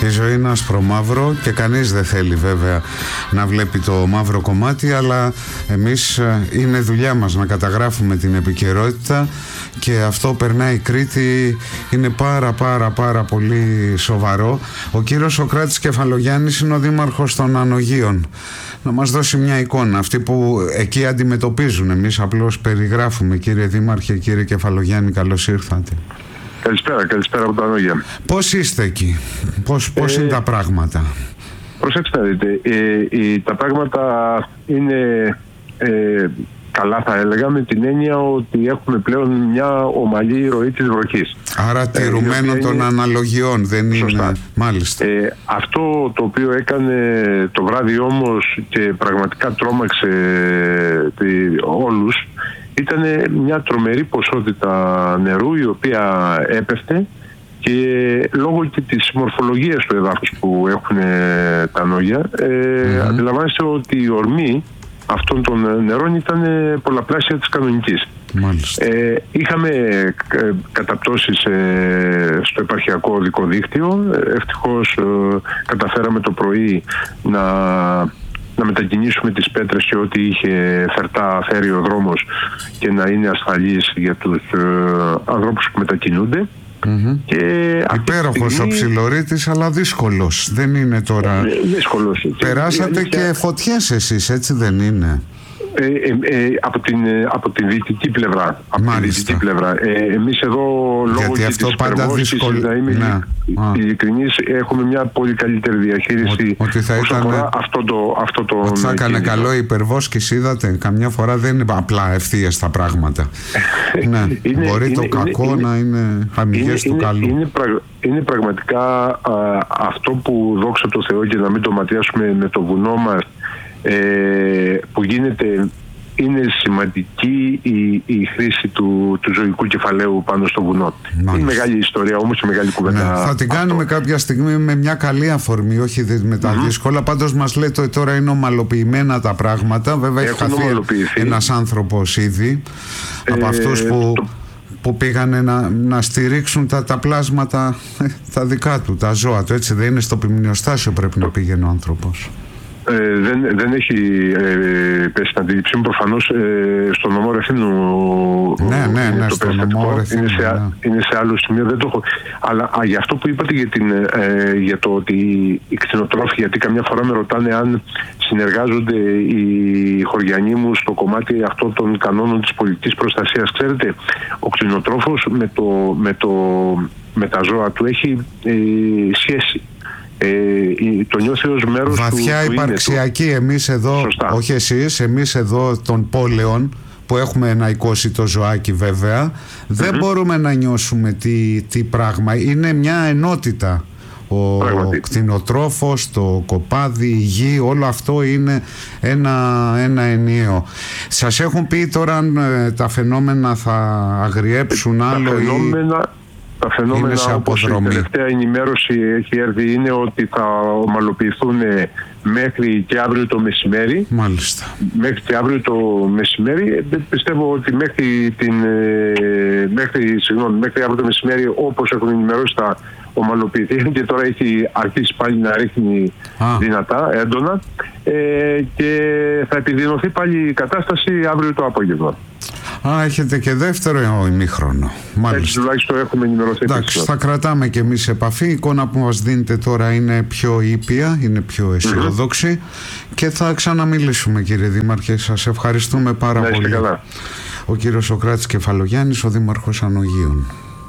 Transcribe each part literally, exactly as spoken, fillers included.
Η ζωή είναι άσπρο-μαύρο και κανείς δεν θέλει βέβαια να βλέπει το μαύρο κομμάτι, αλλά εμείς είναι δουλειά μας να καταγράφουμε την επικαιρότητα και αυτό περνάει η Κρήτη, είναι πάρα πάρα πάρα πολύ σοβαρό. Ο κύριος Σωκράτης Κεφαλογιάννης είναι ο δήμαρχος των Ανογείων. Να μας δώσει μια εικόνα, αυτή που εκεί αντιμετωπίζουν, εμείς απλώς περιγράφουμε. Κύριε Δήμαρχε, κύριε Κεφαλογιάννη, καλώς ήρθατε. Καλησπέρα, καλησπέρα από τα Ανόγια. Πώς είστε εκεί, πώς, πώς ε, είναι τα πράγματα? Προσέξτε να δείτε, ε, ε, τα πράγματα είναι ε, καλά, θα έλεγα, με την έννοια ότι έχουμε πλέον μια ομαλή ροή της βροχής. Άρα τηρουμένο ε, των είναι... αναλογιών, δεν Σωστά. είναι? Μάλιστα. Ε, αυτό το οποίο έκανε το βράδυ όμως και πραγματικά τρόμαξε ε, όλους, ήταν μια τρομερή ποσότητα νερού η οποία έπεφτε και λόγω και της μορφολογίας του εδάφους που έχουν τα Ανόγια, ε, mm-hmm. αντιλαμβάνεστε ότι η ορμή αυτών των νερών ήταν πολλαπλάσια της κανονικής. Ε, είχαμε ε, καταπτώσεις ε, στο επαρχιακό οδικό δίκτυο. Ευτυχώς ε, καταφέραμε το πρωί να... να μετακινήσουμε τις πέτρες και ό,τι είχε φερτά φέρει ο δρόμος και να είναι ασφαλής για τους ε, ανθρώπους που μετακινούνται. Mm-hmm. Και υπέροχος στιγμή... ο Ψιλορίτης, αλλά δύσκολος. Δεν είναι τώρα... Ε, δύσκολος. Περάσατε και, και φωτιές εσείς, έτσι δεν είναι? Ε, ε, ε, από, την, από την δυτική πλευρά. Από Μάλιστα. την δυτική πλευρά. Ε, εμείς εδώ, λόγω γιατί και αυτό της πάντα δύσκολο. να είμαι ναι. ειλικρινής, έχουμε μια πολύ καλύτερη διαχείριση Ό, ότι θα όσον ήταν... αφορά αυτό το, αυτό το ότι θα έκανε καλό η υπερβόσκηση, είδατε. Καμιά φορά δεν είναι απλά ευθείες τα πράγματα. Ναι. είναι, μπορεί είναι, το είναι, κακό είναι, να είναι αμυγές του είναι, καλού. Είναι, πραγ, είναι πραγματικά α, αυτό που, δόξα τω Θεώ, και να μην το ματιάσουμε, με το βουνό μας, Ε, που γίνεται, είναι σημαντική η, η χρήση του, του ζωικού κεφαλαίου πάνω στο βουνό. Μάλιστα. Είναι μεγάλη ιστορία όμως, η μεγάλη κουβέντα. Ναι, θα την κάνουμε αυτό κάποια στιγμή με μια καλή αφορμή, όχι με τα mm-hmm. δύσκολα. Πάντως μας λέτε ότι τώρα είναι ομαλοποιημένα τα πράγματα. Βέβαια έχει χαθεί ένας άνθρωπος ήδη ε, από αυτούς που... Το... που πήγανε να, να στηρίξουν τα, τα πλάσματα τα δικά του, τα ζώα του, έτσι δεν είναι? Στο ποιμνιοστάσιο πρέπει να πήγαινε ο άνθρωπος. Ε, δεν, δεν έχει ε, πέσει στην αντίληψή μου. Προφανώς ε, στον νομό Ρεθύμνου ναι, ναι, ναι, το στον νομό Ρεθύμνου, είναι, σε, ναι. είναι σε άλλο σημείο, δεν το έχω. Αλλά α, για αυτό που είπατε για, την, ε, για το ότι οι κτηνοτρόφοι, γιατί καμιά φορά με ρωτάνε αν συνεργάζονται οι χωριανοί μου στο κομμάτι αυτό των κανόνων της πολιτικής προστασίας. Ξέρετε, ο κτηνοτρόφος με, το, με, το, με τα ζώα του έχει ε, σχέση. Ε, το νιώθει ως μέρος βαθιά του, του υπαρξιακή. Εμείς εδώ, σωστά. Όχι εσείς, εμείς εδώ των πόλεων που έχουμε ένα εικόσιτο ζωάκι βέβαια, δεν mm-hmm. μπορούμε να νιώσουμε τι, τι πράγμα. Είναι μια ενότητα. Ο Πραγματικά. κτηνοτρόφος, το κοπάδι, η γη, όλο αυτό είναι ένα, ένα ενιαίο. Σας έχουν πει τώρα αν ε, τα φαινόμενα θα αγριέψουν άλλο? Τα φαινόμενα... ή... Τα φαινόμενα, όπως η τελευταία ενημέρωση έχει έρθει, είναι ότι θα ομαλοποιηθούν μέχρι και αύριο το μεσημέρι. Μάλιστα. Μέχρι και αύριο το μεσημέρι. Πιστεύω ότι μέχρι, την, μέχρι, συγγνώμη, μέχρι αύριο το μεσημέρι, όπως έχουν ενημερώσει, θα ομαλοποιηθεί, και τώρα έχει αρχίσει πάλι να ρίχνει Α. δυνατά, έντονα, ε, και θα επιδεινωθεί πάλι η κατάσταση αύριο το απόγευμα. Α, έχετε και δεύτερο ημίχρονο. Μάλιστα. Έτσι τουλάχιστον έχουμε ενημερωθεί. Εντάξει, θα κρατάμε και εμείς επαφή. Η εικόνα που μας δίνετε τώρα είναι πιο ήπια, είναι πιο αισιοδόξη mm-hmm. και θα ξαναμιλήσουμε, κύριε Δήμαρχε. Σας ευχαριστούμε πάρα να πολύ. Καλά. Ο κύριος Σωκράτης Κεφαλογιάννης, ο Δήμαρχος Ανογείων.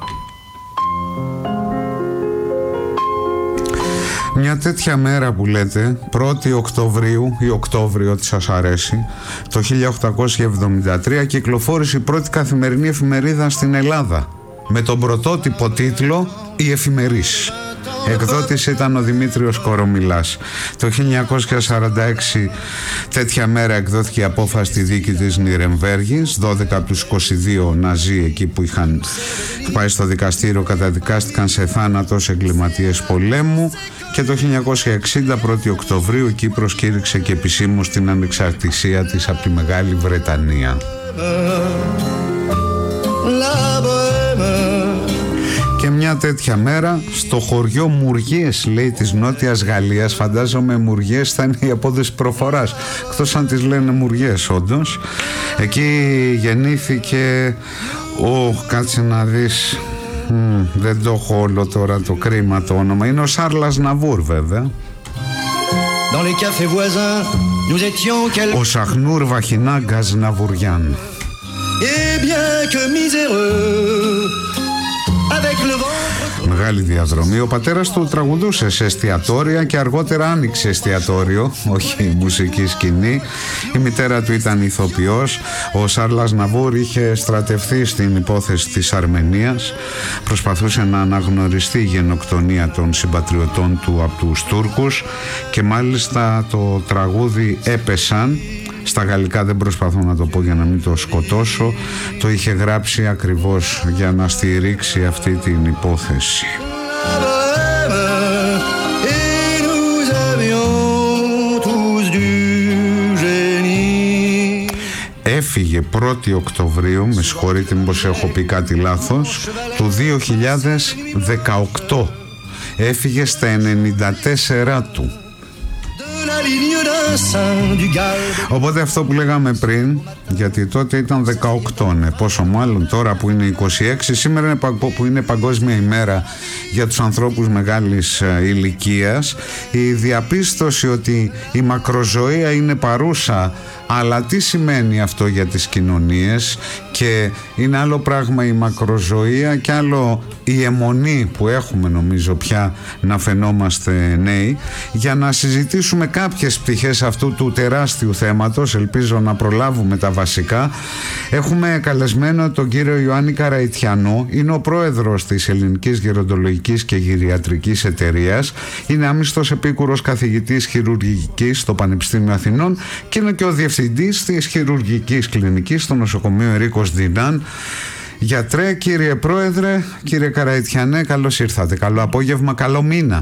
Μια τέτοια μέρα που λέτε, πρώτη Οκτωβρίου ή Οκτώβριο, ό,τι σας αρέσει, το χίλια οκτακόσια εβδομήντα τρία κυκλοφόρησε η πρώτη καθημερινή εφημερίδα στην Ελλάδα με τον πρωτότυπο τίτλο «Η Εφημερής». Εκδότης ήταν ο Δημήτριος Κορομιλάς. Το χίλια εννιακόσια σαράντα έξι τέτοια μέρα εκδόθηκε η απόφαση στη δίκη της Νιρεμβέργης. δώδεκα από τους είκοσι δύο Ναζί εκεί που είχαν πάει στο δικαστήριο καταδικάστηκαν σε θάνατο σε εγκληματίες πολέμου. Και το χίλια εννιακόσια εξήντα, πρώτη Οκτωβρίου, η Κύπρος κήρυξε και επισήμως την ανεξαρτησία της από τη Μεγάλη Βρετανία. Και μια μια τέτοια μέρα στο χωριό Μουργίες, λέει, της Νότιας Γαλλίας. Φαντάζομαι Μουργίες θα είναι η απόδοση προφοράς, εκτός αν τις λένε Μουργίες όντως. Εκεί γεννήθηκε ο, κάτσε να δεις, μ, δεν το έχω όλο τώρα το κρίμα το όνομα, είναι ο Σάρλ Αζναβούρ βέβαια. Ο Σαχνούρ Βαχινάγκ Αζναβουριάν. Μεγάλη διαδρομή. Ο πατέρας του τραγουδούσε σε εστιατόρια και αργότερα άνοιξε εστιατόριο, όχι μουσική σκηνή. Η μητέρα του ήταν ηθοποιός. Ο Σάρλ Αζναβούρ είχε στρατευθεί στην υπόθεση της Αρμενίας. Προσπαθούσε να αναγνωριστεί η γενοκτονία των συμπατριωτών του από τους Τούρκους και μάλιστα το τραγούδι «Έπεσαν», στα γαλλικά δεν προσπαθώ να το πω για να μην το σκοτώσω, το είχε γράψει ακριβώς για να στηρίξει αυτή την υπόθεση. Έφυγε πρώτη Οκτωβρίου, με συγχωρείτε μήπως έχω πει κάτι λάθος, του δύο χιλιάδες δεκαοκτώ. Έφυγε στα ενενήντα τέσσερα του. Οπότε αυτό που λέγαμε πριν, γιατί τότε ήταν δεκαοκτώ, ναι, πόσο μάλλον τώρα που είναι είκοσι έξι, σήμερα είναι, που είναι Παγκόσμια ημέρα για τους ανθρώπους μεγάλης ηλικίας, η διαπίστωση ότι η μακροζωία είναι παρούσα, αλλά τι σημαίνει αυτό για τις κοινωνίες, και είναι άλλο πράγμα η μακροζωία και άλλο η αιμονή που έχουμε νομίζω πια να φαινόμαστε νέοι, για να συζητήσουμε κάποιες πτυχές αυτού του τεράστιου θέματος. Ελπίζω να προλάβουμε τα βασικά. Έχουμε καλεσμένο τον κύριο Ιωάννη Καραϊτιανό, είναι ο πρόεδρος της Ελληνικής Γεροντολογικής και Γυριατρικής Εταιρείας, είναι άμιστος επίκουρος καθηγητής χειρουργικής στο Πανεπιστήμιο Αθηνών και είναι και ο διευθυντής της χειρουργικής κλινικής στο νοσοκομείο Ερίκος Δινάν. Γιατρέ, κύριε πρόεδρε, κύριε Καραϊτιανέ, καλώς ήρθατε. Καλό απόγευμα, καλό μήνα.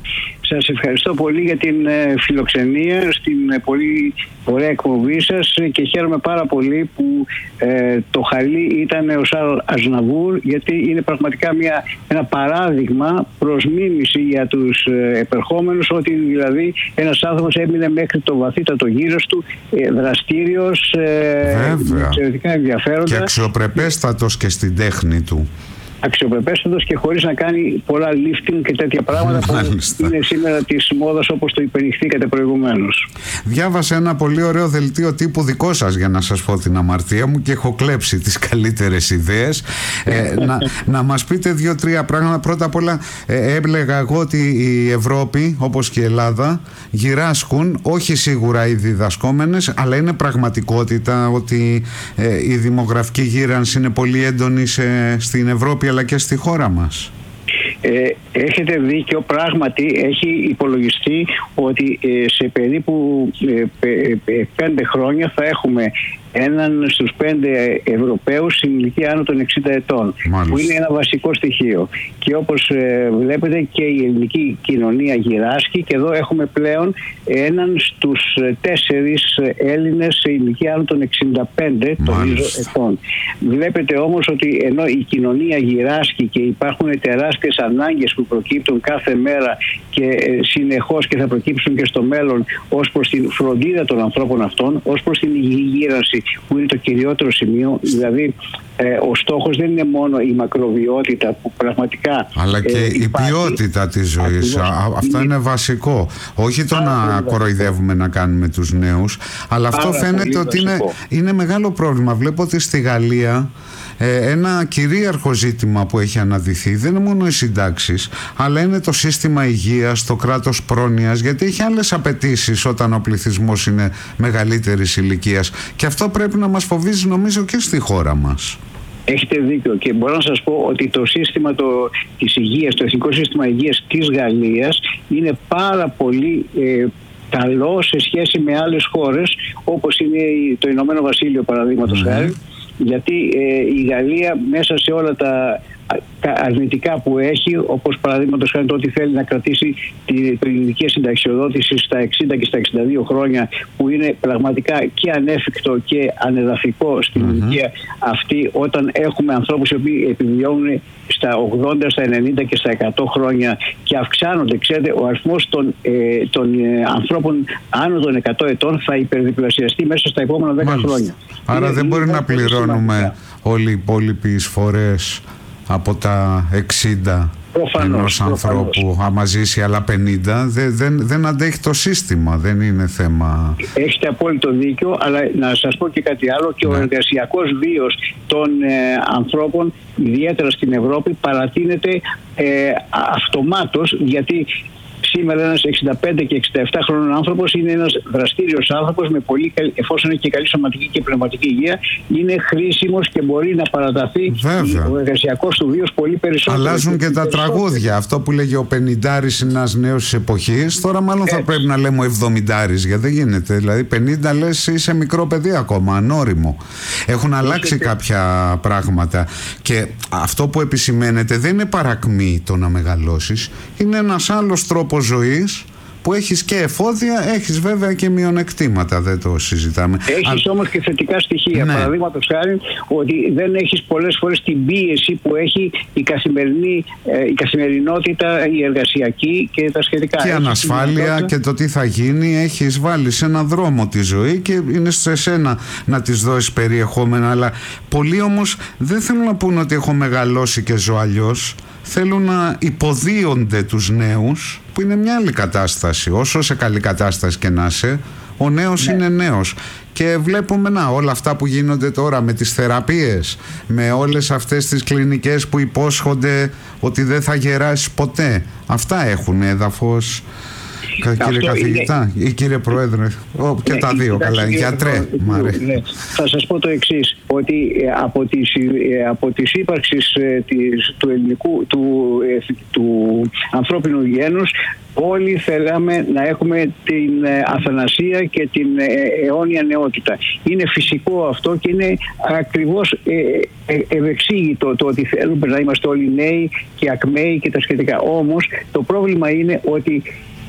Σας ευχαριστώ πολύ για την ε, φιλοξενία στην ε, πολύ ωραία εκπομπή σας και χαίρομαι πάρα πολύ που ε, το χαλί ήταν ο Σάρλ Αζναβούρ, γιατί είναι πραγματικά μια, ένα παράδειγμα προς μίμηση για τους ε, επερχόμενους, ότι δηλαδή ένας άνθρωπος έμεινε μέχρι το βαθύτατο γύρος του ε, δραστήριος, ε, εξαιρετικά ενδιαφέροντα και αξιοπρεπέστατος και στην τέχνη του. Αξιοπρεπέστατος και χωρίς να κάνει πολλά lifting και τέτοια πράγματα που είναι σήμερα της μόδας, όπως το υπενηχθήκατε προηγουμένως. Διάβασα ένα πολύ ωραίο δελτίο τύπου δικό σας, για να σας πω την αμαρτία μου, και έχω κλέψει τις καλύτερες ιδέες. ε, να, να μας πείτε δύο-τρία πράγματα. Πρώτα απ' όλα ε, έμπλεγα εγώ ότι η Ευρώπη, όπως και η Ελλάδα, γυράσκουν, όχι σίγουρα οι διδασκόμενες, αλλά είναι πραγματικότητα ότι ε, η δημογραφική γύρανση είναι πολύ έντονη σε, στην Ευρώπη αλλά και στη χώρα μας. Ε, έχετε δίκιο, πράγματι έχει υπολογιστεί ότι ε, σε περίπου ε, ε, πέντε χρόνια θα έχουμε έναν στους πέντε Ευρωπαίους στην ηλικία άνω των εξήντα ετών. Μάλιστα. Που είναι ένα βασικό στοιχείο. Και όπως ε, βλέπετε και η ελληνική κοινωνία γυράσκει, και εδώ έχουμε πλέον έναν στους τέσσερις Έλληνες σε ηλικία άνω των εξήντα πέντε ετών. Βλέπετε όμως ότι ενώ η κοινωνία γυράσκει και υπάρχουν τεράστιες ανάγκες που προκύπτουν κάθε μέρα και ε, συνεχώς και θα προκύψουν και στο μέλλον ως προς την φροντίδα των ανθρώπων αυτών, ως προς την υγιή γύρανση, που είναι το κυριότερο σημείο. Δηλαδή ε, ο στόχος δεν είναι μόνο η μακροβιότητα που πραγματικά, αλλά και ε, η υπάρχει, ποιότητα της ζωής. Α, αυτό είναι, είναι βασικό. Όχι το να κοροϊδεύουμε να κάνουμε τους νέους, αλλά αυτό άρα φαίνεται ότι είναι, είναι μεγάλο πρόβλημα. Βλέπω ότι στη Γαλλία ε, ένα κυρίαρχο ζήτημα που έχει αναδυθεί δεν είναι μόνο οι συντάξεις, αλλά είναι το σύστημα υγείας, το κράτος πρόνοιας, γιατί έχει άλλες απαιτήσεις όταν ο πληθυσμός είναι μεγαλύτερης ηλικίας, και αυτό πρέπει να μας φοβίζει νομίζω και στη χώρα μας. Έχετε δίκιο, και μπορώ να σας πω ότι το σύστημα το, της υγείας, το εθνικό σύστημα υγείας της Γαλλίας είναι πάρα πολύ ε, καλό σε σχέση με άλλες χώρες, όπως είναι το Ηνωμένο Βασίλειο παραδείγματος χάρη, mm-hmm. γιατί ε, η Γαλλία μέσα σε όλα τα αρνητικά που έχει, όπως παραδείγματος χάρη το ότι θέλει να κρατήσει την ηλικία συνταξιοδότηση στα εξήντα και στα εξήντα δύο χρόνια, που είναι πραγματικά και ανέφικτο και ανεδαφικό στην mm-hmm. ηλικία αυτή, όταν έχουμε ανθρώπους οι οποίοι επιβιώνουν στα ογδόντα, στα ενενήντα και στα εκατό χρόνια και αυξάνονται. Ξέρετε, ο αριθμός των, ε, των ε, ανθρώπων άνω των εκατό ετών θα υπερδιπλασιαστεί μέσα στα επόμενα δέκα Μάλιστα. χρόνια. Άρα είναι, δεν μπορεί να πληρώνουμε σημαντικά όλοι οι υπόλοιποι εισφορές από τα εξήντα ενός ανθρώπου, άμα ζήσει άλλα πενήντα, δεν, δεν, δεν αντέχει το σύστημα, δεν είναι θέμα. Έχετε απόλυτο δίκιο, αλλά να σας πω και κάτι άλλο, και ναι. ο εργασιακός βίος των ε, ανθρώπων, ιδιαίτερα στην Ευρώπη, παρατείνεται ε, αυτομάτως, γιατί σήμερα ένας εξήντα πέντε και εξήντα επτά χρόνων άνθρωπος είναι ένας δραστήριος άνθρωπος με πολύ καλή, εφόσον έχει και καλή σωματική και πνευματική υγεία, είναι χρήσιμος και μπορεί να παραταθεί Βέβαια. ο εργασιακός του βίος πολύ περισσότερο. Αλλάζουν και τα τραγούδια. Αυτό που λέγε ο πενηντάρης είναι ένας νέος της εποχής, τώρα μάλλον Έτσι. θα πρέπει να λέμε ο εβδομηντάρης, γιατί δεν γίνεται. Δηλαδή πενήντα λες είσαι μικρό παιδί ακόμα, ανώριμο. Έχουν αλλάξει και... κάποια πράγματα, και αυτό που επισημαίνεται δεν είναι παρακμή το να μεγαλώσεις, είναι ένας άλλος τρόπος ζωής που έχεις και εφόδια, έχεις βέβαια και μειονεκτήματα, δεν το συζητάμε. Έχεις Α... όμως και θετικά στοιχεία. Ναι. Παραδείγματος χάρη, ότι δεν έχεις πολλές φορές την πίεση που έχει η, καθημερινή, ε, η καθημερινότητα, η εργασιακή και τα σχετικά. Και έχεις ανασφάλεια και το τι θα γίνει, έχεις βάλει σε έναν δρόμο τη ζωή και είναι σε σένα να της δώσεις περιεχόμενα. Αλλά πολλοί όμως δεν θέλουν να πούν ότι έχω μεγαλώσει και ζω αλλιώς. Θέλουν να υποδίονται τους νέους, που είναι μια άλλη κατάσταση. Όσο σε καλή κατάσταση και να είσαι, ο νέος ναι. είναι νέος. Και βλέπουμε να, όλα αυτά που γίνονται τώρα με τις θεραπείες, με όλες αυτές τις κλινικές που υπόσχονται ότι δεν θα γεράσεις ποτέ. Αυτά έχουν έδαφος. Κύριε καθηγητά είναι... ή κύριε Πρόεδρε, ο, και ναι, τα δύο, καλά, γιατρέ. Ναι. Θα σας πω το εξής, ότι από τις, από τις ύπαρξης της, του ελληνικού, του, του ανθρώπινου γένους, όλοι θέλαμε να έχουμε την αθανασία και την αιώνια νεότητα. Είναι φυσικό αυτό και είναι ακριβώς ευεξήγητο το ότι θέλουμε να είμαστε όλοι νέοι και ακμαίοι και τα σχετικά. Όμως το πρόβλημα είναι ότι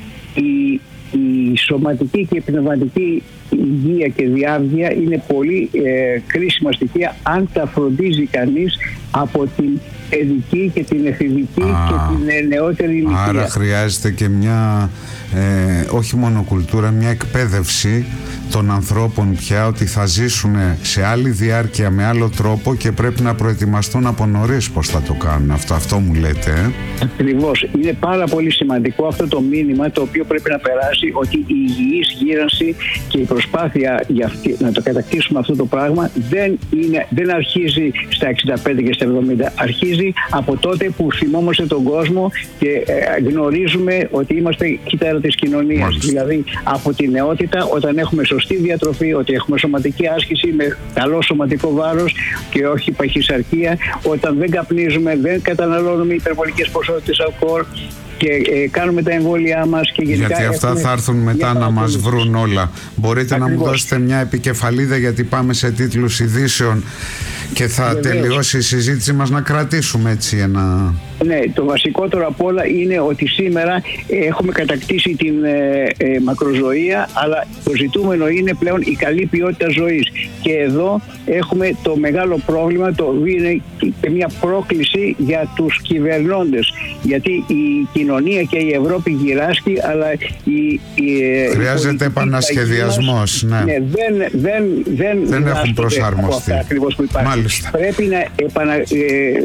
η, η σωματική και η πνευματική υγεία και διάβγεια είναι πολύ ε, κρίσιμα στοιχεία αν τα φροντίζει κανείς από την παιδική και την εφηβική Α, και την νεότερη ηλικία. Άρα χρειάζεται και μια ε, όχι μόνο κουλτούρα, μια εκπαίδευση των ανθρώπων πια ότι θα ζήσουν σε άλλη διάρκεια με άλλο τρόπο και πρέπει να προετοιμαστούν από νωρίς πώς θα το κάνουν. Αυτό, αυτό μου λέτε. Ε? Ακριβώς. Είναι πάρα πολύ σημαντικό αυτό το μήνυμα το οποίο πρέπει να περάσει, ότι η υγιής γύρανση και η προσπάθεια για αυτή, να το κατακτήσουμε αυτό το πράγμα δεν, είναι, δεν αρχίζει στα εξήντα πέντε και στα εβδομήντα. Αρχίζει από τότε που θυμόμαστε τον κόσμο και ε, γνωρίζουμε ότι είμαστε κύτταρα της κοινωνίας. Μάλιστα. Δηλαδή από τη νεότητα, όταν έχουμε σωστή διατροφή, ότι έχουμε σωματική άσκηση με καλό σωματικό βάρος και όχι παχυσαρκία, όταν δεν καπνίζουμε, δεν καταναλώνουμε υπερβολικές ποσότητες αλκοόλ και ε, κάνουμε τα εμβόλια μας και γενικά. Γιατί αυτά θα έρθουν μετά να μας βρουν όλα. Μπορείτε Ακριβώς. να μου δώσετε μια επικεφαλίδα, γιατί πάμε σε τίτλους ειδήσεων και θα Βεβαίως. τελειώσει η συζήτηση μας, να κρατήσουμε έτσι ένα... Ναι, το βασικότερο απ' όλα είναι ότι σήμερα έχουμε κατακτήσει την ε, ε, μακροζωία, αλλά το ζητούμενο είναι πλέον η καλή ποιότητα ζωής. Και εδώ έχουμε το μεγάλο πρόβλημα, το οποίο είναι και μια πρόκληση για τους κυβερνώντες. Γιατί η κοινωνία και η Ευρώπη γυράσκει, αλλά η, η, χρειάζεται επανασχεδιασμός. Ναι. Ναι, δεν, δεν, δεν, δεν έχουν προσαρμοστεί. Που Μάλιστα. Πρέπει να επανα, ε,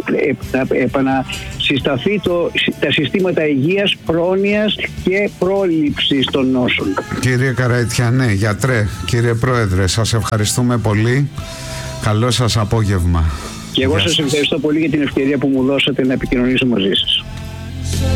ε, επανα συσταθεί το, τα συστήματα υγείας, πρόνοιας και πρόληψης των νόσων. Κύριε Καραϊτιανέ, γιατρέ, κύριε Πρόεδρε, σας ευχαριστούμε πολύ. Καλό σας απόγευμα. Και εγώ Γεια σας ευχαριστώ πολύ για την ευκαιρία που μου δώσατε να επικοινωνήσω μαζί σας.